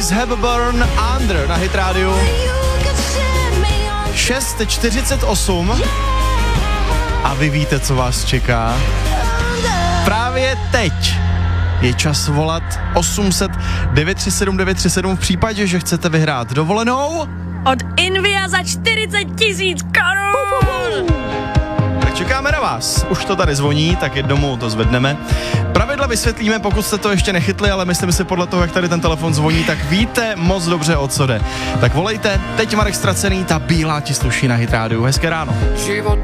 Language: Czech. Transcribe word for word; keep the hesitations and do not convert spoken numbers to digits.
Alex Hepburn Under na Hit Radio. šest čtyřicet osm a vy víte, co vás čeká. Právě teď je čas volat osm set devět tři sedm devět tři sedm v případě, že chcete vyhrát dovolenou od Invia za čtyřicet tisíc korun. Tak čekáme na vás. Už to tady zvoní, tak jednomu to zvedneme. Pravidla vysvětlíme, pokud jste to ještě nechytli, ale myslím si podle toho, jak tady ten telefon zvoní, tak víte moc dobře, o co jde. Tak volejte, teď Marek Ztracený, ta bílá ti sluší na Hit Radio. Hezké ráno.